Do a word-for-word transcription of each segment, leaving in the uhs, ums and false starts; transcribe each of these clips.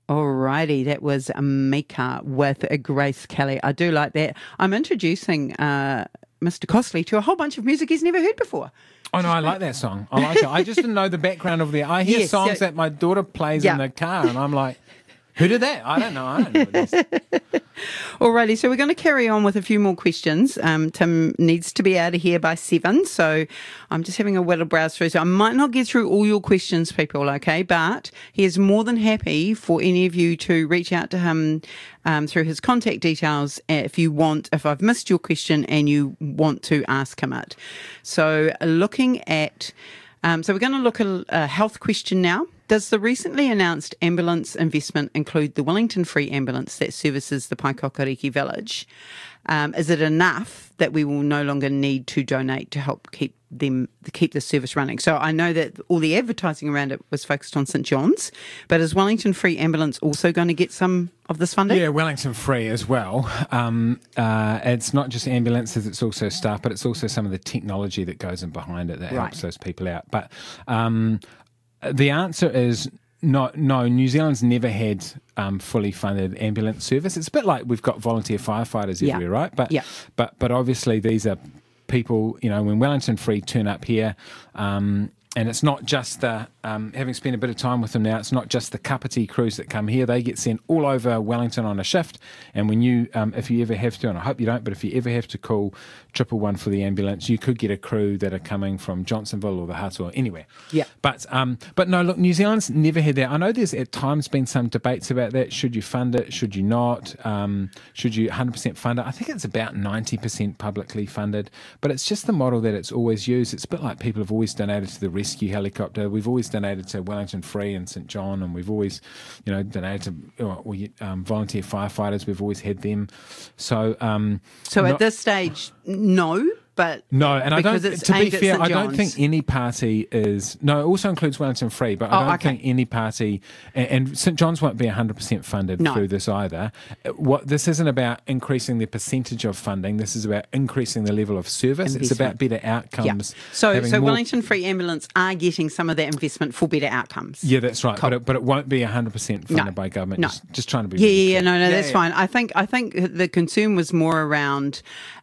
Alrighty, that was Mika with Grace Kelly. I do like that. I'm introducing uh, Mister Costley to a whole bunch of music he's never heard before. Oh, no, I like that song. I like it. I just didn't know the background of the... I hear Yes, songs so- that my daughter plays Yeah. in the car, and I'm like, who did that? I don't know. I don't know what it is. Alrighty, so we're going to carry on with a few more questions. Um, Tim needs to be out of here by seven, so I'm just having a little browse through. So I might not get through all your questions, people, okay? But he is more than happy for any of you to reach out to him um, through his contact details if you want, if I've missed your question and you want to ask him it. So looking at, um, so we're going to look at a health question now. Does the recently announced ambulance investment include the Wellington Free ambulance that services the Paikokariki village? Um, is it enough that we will no longer need to donate to help keep them keep the service running? So I know that all the advertising around it was focused on St John's, but is Wellington Free ambulance also going to get some of this funding? Yeah, Wellington Free as well. Um, uh, it's not just ambulances, it's also staff, but it's also some of the technology that goes in behind it that Right. helps those people out. But um, the answer is no, no, New Zealand's never had um, fully funded ambulance service. It's a bit like we've got volunteer firefighters Yeah. everywhere, right? But, Yeah. but, but obviously these are people, you know, when Wellington Free turn up here, um, and it's not just the, um, having spent a bit of time with them now, it's not just the Kapiti crews that come here. They get sent all over Wellington on a shift. And when you, um, if you ever have to, and I hope you don't, but if you ever have to call triple one for the ambulance, you could get a crew that are coming from Johnsonville or the Hutt or anywhere. Yeah. But, um, but no, look, New Zealand's never had that. I know there's at times been some debates about that. Should you fund it? Should you not? Um, should you one hundred percent fund it? I think it's about ninety percent publicly funded, but it's just the model that it's always used. It's a bit like people have always donated to the rescue helicopter. We've always donated to Wellington Free and St John, and we've always, you know, donated to or, or, um, volunteer firefighters. We've always had them. So, um, So at not- this stage, no, but no, and I don't. because it's To be aimed at fair, St I don't John's. think any party is. No, it also includes Wellington Free, but I Oh, don't okay. think any party and, and St John's won't be one hundred percent funded No. through this either. What this isn't about increasing the percentage of funding. This is about increasing the level of service. It's about better Yeah. outcomes. So, having so more- Wellington Free Ambulance are getting some of that investment for better outcomes. Yeah, that's right. Cool. But it, but it won't be one hundred percent funded No. by government. No. Just, just trying to be. Yeah, really yeah, yeah, clear. no, no, Yeah, that's yeah. fine. I think, I think the concern was more around,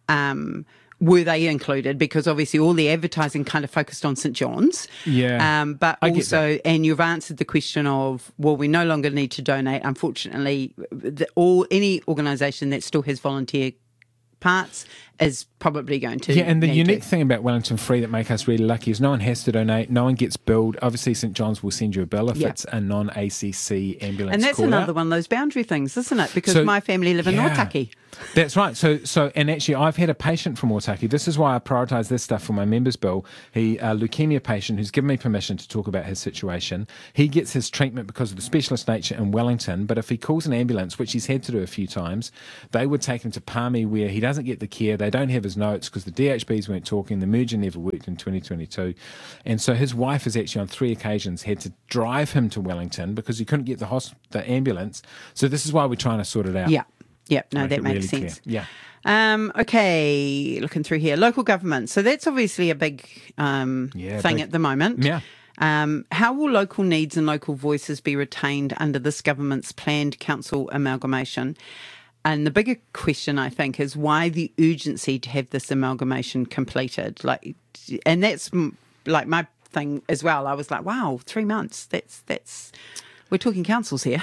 um, were they included? Because obviously all the advertising kind of focused on St John's. Yeah. Um, but I get also, and you've answered the question of, well, we no longer need to donate. Unfortunately, the, all any organisation that still has volunteer parts is probably going to. Yeah, and the need unique to. thing about Wellington Free that make us really lucky is no one has to donate, no one gets billed. Obviously, St John's will send you a bill if Yeah. it's a non-A C C ambulance And that's call another out. one of those boundary things, isn't it? Because So- my family live in yeah. Otaki. That's right. So, so, and actually, I've had a patient from Otaki. This is why I prioritise this stuff for my members' bill. He, a leukemia patient, who's given me permission to talk about his situation. He gets his treatment because of the specialist nature in Wellington. But if he calls an ambulance, which he's had to do a few times, they would take him to Palmy, where he doesn't get the care. They don't have his notes because the D H Bs weren't talking. The merger never worked in twenty twenty-two, and so his wife has actually on three occasions had to drive him to Wellington because he couldn't get the hosp- the ambulance. So this is why we're trying to sort it out. Yeah. Yeah. No, Make that it makes really sense. clear. Yeah. Um, okay, looking through here, local government. So that's obviously a big um, Yeah, thing big- at the moment. Yeah. Um, how will local needs and local voices be retained under this government's planned council amalgamation? And the bigger question, I think, is why the urgency to have this amalgamation completed? Like, and that's mm, like my thing as well. I was like, wow, three months. That's that's. We're talking councils here.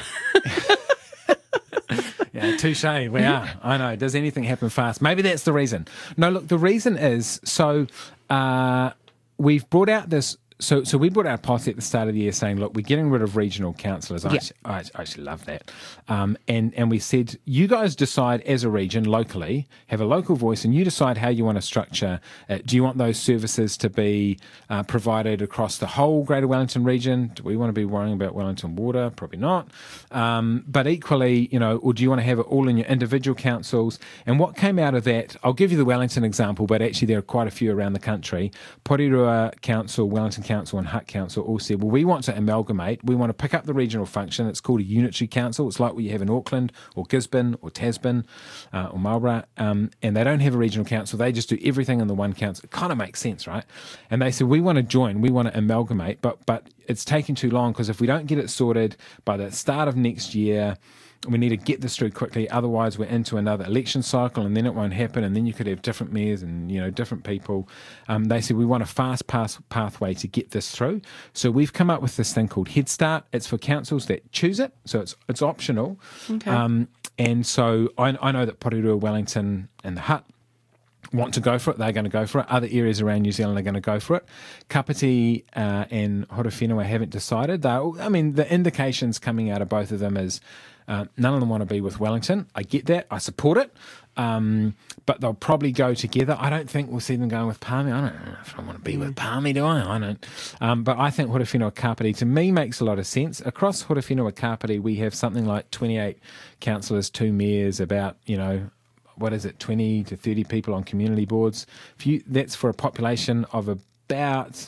Yeah, touche. We are. I know. Does anything happen fast? Maybe that's the reason. No, look, the reason is so uh, we've brought out this. So, so we brought out a policy at the start of the year saying, look, we're getting rid of regional councillors. I, Yeah. actually, I actually- I actually love that. Um, and, and we said, you guys decide as a region locally, have a local voice, and you decide how you want to structure it. Do you want those services to be uh, provided across the whole Greater Wellington region? Do we want to be worrying about Wellington Water? Probably not. Um, but equally, you know, or do you want to have it all in your individual councils? And what came out of that, I'll give you the Wellington example, but actually there are quite a few around the country. Porirua Council, Wellington Council, Council and Hutt Council all said, well, we want to amalgamate. We want to pick up the regional function. It's called a unitary council. It's like what you have in Auckland or Gisborne or Tasman uh, or Marlborough. Um, and they don't have a regional council. They just do everything in the one council. It kind of makes sense, right? And they said, we want to join. We want to amalgamate. But, but it's taking too long because if we don't get it sorted by the start of next year, we need to get this through quickly, otherwise we're into another election cycle and then it won't happen, and then you could have different mayors and, you know, different people. Um, they said we want a fast pass pathway to get this through. So we've come up with this thing called Head Start. It's for councils that choose it, so it's it's optional. Okay. Um, and so I, I know that Porirua, Wellington and the Hutt want to go for it. They're going to go for it. Other areas around New Zealand are going to go for it. Kapiti uh, and Horowhenua haven't decided. They're, I mean, the indications coming out of both of them is uh, none of them want to be with Wellington. I get that. I support it. Um, but they'll probably go together. I don't think we'll see them going with Palmy. I don't know if I want to be with Palmy, do I? I don't. Um, but I think Horowhenua Kapiti, to me, makes a lot of sense. Across Horowhenua Kapiti, we have something like twenty-eight councillors, two mayors, about, you know, what is it, twenty to thirty people on community boards. If you, that's for a population of about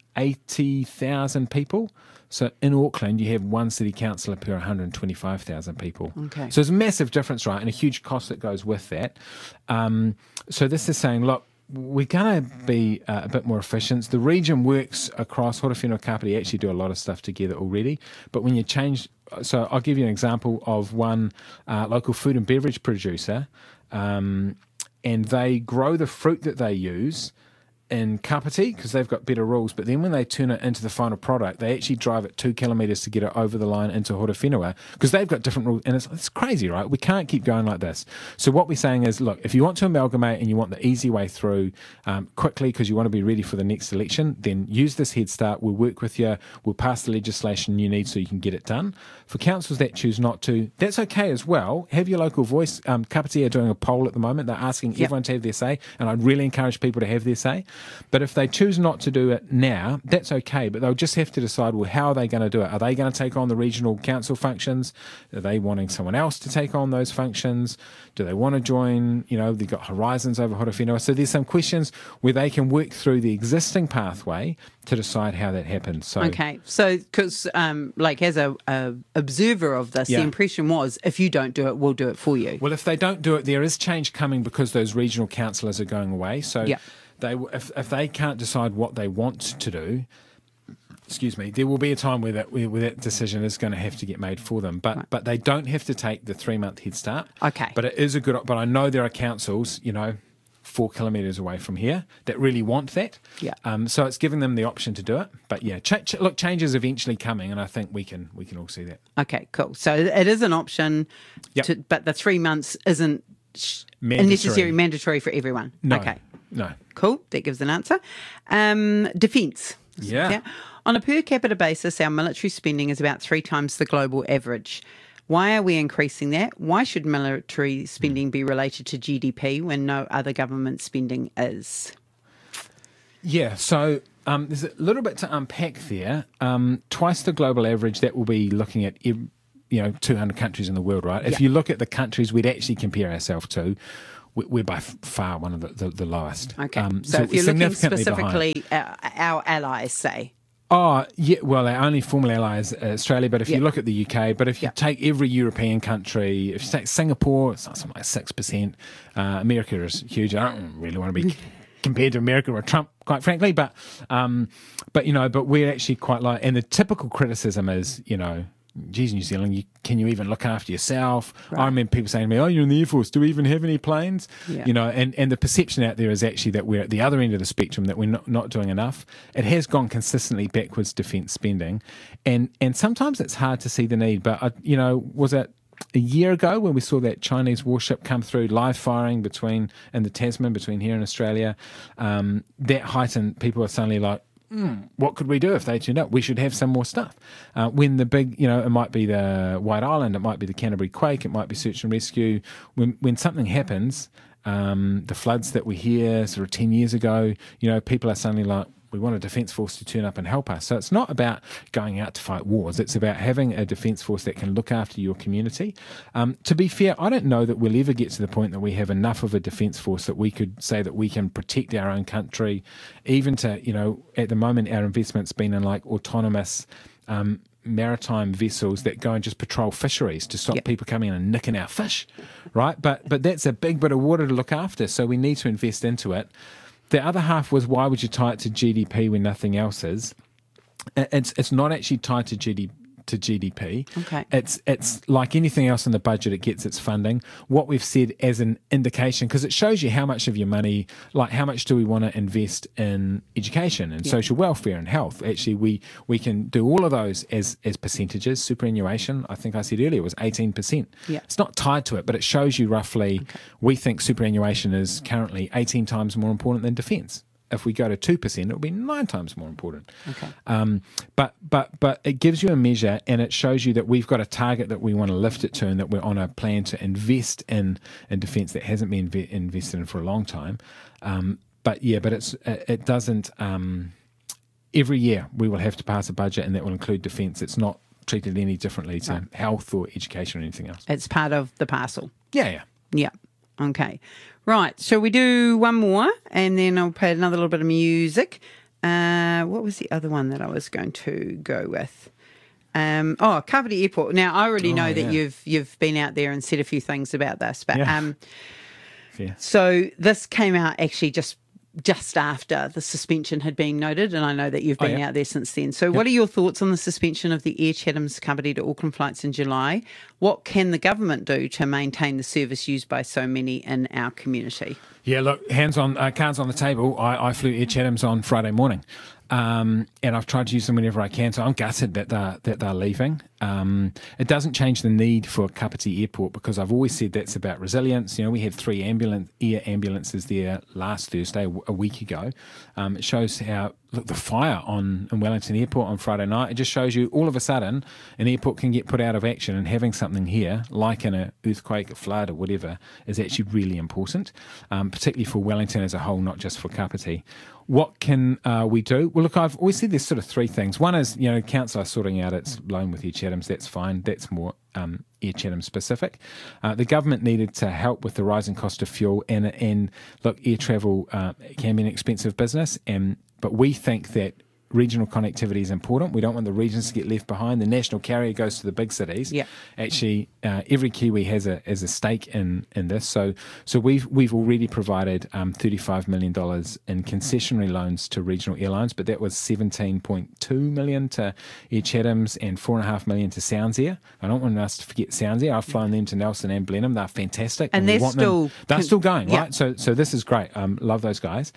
eighty thousand people. So in Auckland, you have one city councillor per one hundred twenty-five thousand people. Okay. So there's a massive difference, right, and a huge cost that goes with that. Um, so this is saying, look, we're going to be uh, a bit more efficient. The region works across. Horowhenua Kapiti actually do a lot of stuff together already. But when you change, so I'll give you an example of one uh, local food and beverage producer, um, and they grow the fruit that they use in Kapiti because they've got better rules, but then when they turn it into the final product, they actually drive it two kilometres to get it over the line into Horowhenua because they've got different rules, and it's, it's crazy, right? We can't keep going like this. So what we're saying is, look, if you want to amalgamate and you want the easy way through um, quickly because you want to be ready for the next election, then use this Head Start. We'll work with you. We'll pass the legislation you need so you can get it done. For councils that choose not to, that's okay as well. Have your local voice. Um, Kapiti are doing a poll at the moment. They're asking yep. everyone to have their say, and I'd really encourage people to have their say. But if they choose not to do it now, that's okay. But they'll just have to decide, well, how are they going to do it? Are they going to take on the regional council functions? Are they wanting someone else to take on those functions? Do they want to join? You know, they've got Horizons over Horowhenua. So there's some questions where they can work through the existing pathway to decide how that happens. So, okay. So, because, um, like, as a, a observer of this, yeah. the impression was, if you don't do it, we'll do it for you. Well, if they don't do it, there is change coming because those regional councillors are going away. So. Yeah. They, if, if they can't decide what they want to do, excuse me, there will be a time where that where, where that decision is going to have to get made for them. But right. but they don't have to take the three month head start. Okay. But it is a good. But I know there are councils, you know, four kilometres away from here that really want that. Yeah. Um. So it's giving them the option to do it. But yeah, ch- ch- look, change is eventually coming, and I think we can we can all see that. Okay. Cool. So it is an option. Yep. To, but the three months isn't sh- mandatory. necessary mandatory for everyone. No. Okay. No. Cool. That gives an answer. Um, defence. Yeah. yeah. On a per capita basis, our military spending is about three times the global average. Why are we increasing that? Why should military spending be related to G D P when no other government spending is? Yeah. So um, there's a little bit to unpack there. Um, twice the global average, that will be looking at every, you know, two hundred countries in the world, right? If yeah. you look at the countries we'd actually compare ourselves to, we're by far one of the, the, the lowest. Okay. Um, so, so if you're looking significantly specifically at our allies, say. Oh, yeah, well, our only formal ally is Australia, but if yep. you look at the U K, but if you yep. take every European country, if you take Singapore, it's something like six percent. Uh, America is huge. I don't really want to be compared to America or Trump, quite frankly, but, um, but you know, but we're actually quite low. And the typical criticism is, you know, geez, New Zealand, you, can you even look after yourself? Right. I remember people saying to me, oh, you're in the Air Force, do we even have any planes? Yeah. You know, and, and the perception out there is actually that we're at the other end of the spectrum, that we're not, not doing enough. It has gone consistently backwards, defence spending. And and sometimes it's hard to see the need. But, uh, you know, was it a year ago when we saw that Chinese warship come through, live firing between, in the Tasman, between here and Australia, um, that heightened, people are suddenly like, Mm, what could we do if they turned up? We should have some more stuff. Uh, when the big, you know, it might be the White Island, it might be the Canterbury Quake, it might be search and rescue. When when something happens, um, the floods that we hear sort of ten years ago, you know, people are suddenly like, we want a defence force to turn up and help us. So it's not about going out to fight wars. It's about having a defence force that can look after your community. Um, to be fair, I don't know that we'll ever get to the point that we have enough of a defence force that we could say that we can protect our own country, even to, you know, at the moment our investment's been in like autonomous um, maritime vessels that go and just patrol fisheries to stop yep. people coming in and nicking our fish, right? But but that's a big bit of water to look after, so we need to invest into it. The other half was, why would you tie it to G D P when nothing else is? It's it's not actually tied to G D P. To G D P. Okay. It's it's like anything else in the budget, it gets its funding. What we've said as an indication, because it shows you how much of your money, like how much do we want to invest in education and yeah. social welfare and health. Actually, we we can do all of those as as percentages. Superannuation, I think I said earlier, was eighteen percent. Yeah. It's not tied to it, but it shows you roughly, okay. we think superannuation is currently eighteen times more important than defence. If we go to two percent, it'll be nine times more important. Okay. Um, but but but it gives you a measure, and it shows you that we've got a target that we want to lift it to, and that we're on a plan to invest in in defence that hasn't been inve- invested in for a long time. Um, but yeah, but it's it, it doesn't. Um, every year we will have to pass a budget, and that will include defence. It's not treated any differently to right. health or education or anything else. It's part of the parcel. Yeah, yeah, yeah. Okay. Right, shall we do one more and then I'll play another little bit of music. Uh, what was the other one that I was going to go with? Um, oh, Kapiti Airport. Now, I already oh, know yeah. that you've you've been out there and said a few things about this, but yeah. um, yeah. so this came out actually just just after the suspension had been noted, and I know that you've been oh, yeah. out there since then. So yep. what are your thoughts on the suspension of the Air Chatham's Kapiti to Auckland flights in July? What can the government do to maintain the service used by so many in our community? Yeah, look, hands on, uh, cards on the table. I, I flew Air Chatham's on Friday morning. Um, and I've tried to use them whenever I can, so I'm gutted that they're, that they're leaving. Um, it doesn't change the need for Kapiti Airport, because I've always said that's about resilience. You know, we had three ambulance air ambulances there last Thursday, a week ago. Um, it shows how, look, the fire on in Wellington Airport on Friday night, it just shows you all of a sudden an airport can get put out of action, and having something here, like in an earthquake, a flood or whatever, is actually really important, um, particularly for Wellington as a whole, not just for Kapiti. What can uh, we do? Well, look, I've always said there's sort of three things. One is, you know, council are sorting out its loan with Air Chatham's. That's fine. That's more um, Air Chatham specific. Uh, the government needed to help with the rising cost of fuel. And, and look, air travel uh, can be an expensive business. And but we think that regional connectivity is important. We don't want the regions to get left behind. The national carrier goes to the big cities. Yep. Actually, uh, every Kiwi has a has a stake in, in this. So so we've we've already provided um, thirty-five million dollars in concessionary loans to regional airlines, but that was seventeen point two million dollars to Air Chatham's and four point five million dollars to Sounds Air. I don't want us to forget Sounds Air. I've flown them to Nelson and Blenheim. They're fantastic. And, and they're still... Them, they're con- still going, yep. right? So so this is great. Um, love those guys.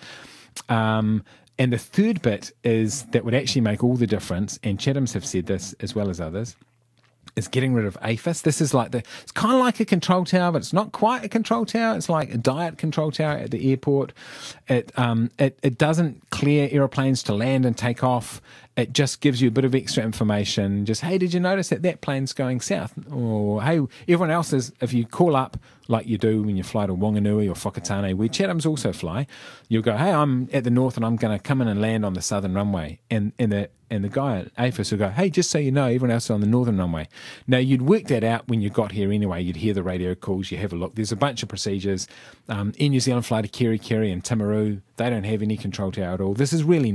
Um, And the third bit is that would actually make all the difference, and Chatham's have said this as well as others, is getting rid of A F I S. This is like the, it's kind of like a control tower, but it's not quite a control tower. It's like a diet control tower at the airport. It um it, it doesn't clear aeroplanes to land and take off. It just gives you a bit of extra information. Just, hey, did you notice that that plane's going south? Or, hey, everyone else is, if you call up like you do when you fly to Wanganui or Whakatane, where Chatham's also fly, you'll go, hey, I'm at the north and I'm going to come in and land on the southern runway. And, and, the, and the guy at A F I S will go, hey, just so you know, everyone else is on the northern runway. Now, you'd work that out when you got here anyway. You'd hear the radio calls, you have a look. There's a bunch of procedures. Um, Air New Zealand fly to Kerikeri and Timaru. They don't have any control tower at all. This is really